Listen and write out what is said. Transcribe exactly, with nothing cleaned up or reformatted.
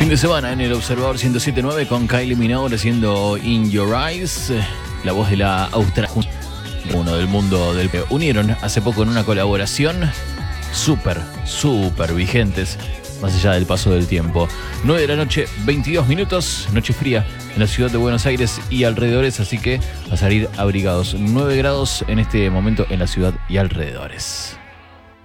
Fin de semana en el Observador ciento siete punto nueve con Kylie Minogue haciendo In Your Eyes, la voz de la Australia, uno del mundo del que unieron hace poco en una colaboración súper, súper vigentes, más allá del paso del tiempo. nueve de la noche, veintidós minutos, noche fría en la ciudad de Buenos Aires y alrededores, así que a salir abrigados. nueve grados en este momento en la ciudad y alrededores.